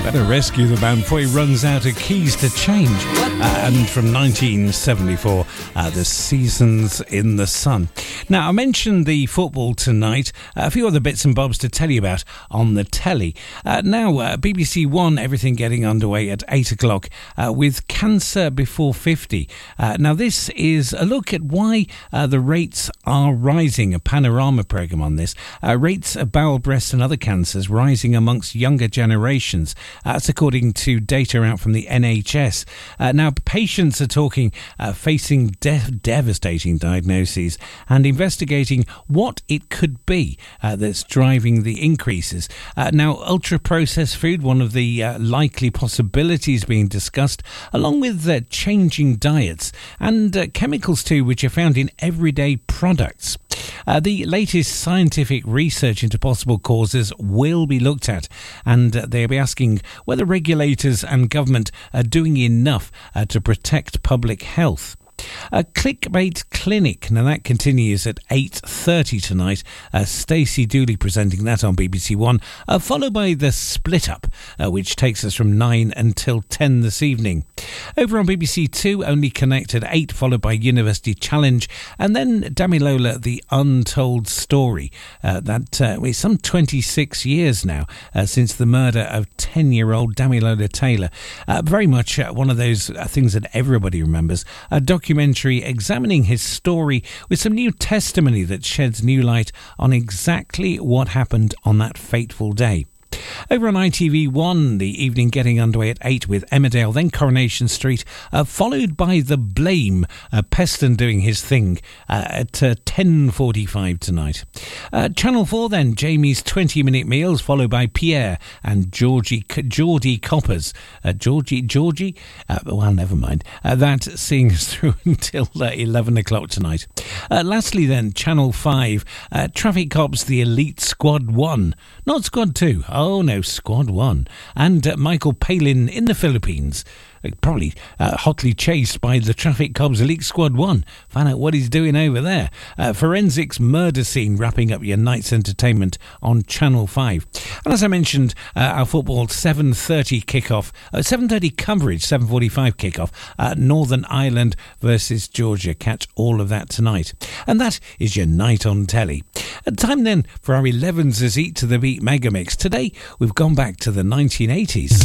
Better rescue the man before he runs out of keys to change. And from 1974, The Seasons in the Sun. Now, I mentioned the football tonight. A few other bits and bobs to tell you about on the telly. BBC One, everything getting underway at 8 o'clock with Cancer Before 50. Now, this is a look at why the rates are rising, a panorama programme on this. Rates of bowel, breast and other cancers rising amongst younger generations. That's according to data out from the NHS. Now, patients are talking facing devastating diagnoses and investigating what it could be that's driving the increases. Now, ultra-processed food, one of the likely possibilities being discussed, along with changing diets and chemicals too, which are found in everyday products. The latest scientific research into possible causes will be looked at, and they'll be asking whether regulators and government are doing enough to protect public health. A Clickbait Clinic. Now that continues at 8:30 tonight. Stacey Dooley presenting that on BBC One, followed by The Split Up, which takes us from 9 until 10 this evening. Over on BBC Two, Only Connect at 8, followed by University Challenge, and then Damilola, The Untold Story. It's some 26 years now since the murder of 10-year-old Damilola Taylor. Very much one of those things that everybody remembers. A documentary examining his story with some new testimony that sheds new light on exactly what happened on that fateful day. Over on ITV1, the evening getting underway at 8 with Emmerdale, then Coronation Street, followed by The Blame, Peston doing his thing at 10:45 tonight. Channel 4 then, Jamie's 20-minute meals, followed by Pierre and Geordie Coppers. Georgie? Well, never mind. That seeing us through until 11 o'clock tonight. Lastly then, Channel 5, Traffic Cops, The Elite Squad 1. Not Squad 2. Oh no, Squad 1. And Michael Palin in the Philippines. Probably hotly chased by the Traffic Cops Elite Squad 1. Find out what he's doing over there. Forensics murder scene wrapping up your night's entertainment on Channel 5. And as I mentioned, our football 7:30 kickoff, 7:30 coverage, 7:45 kickoff, Northern Ireland versus Georgia. Catch all of that tonight. And that is your night on telly. Time then for our 11s as Eat to the Beat Megamix. Today we've gone back to the 1980s.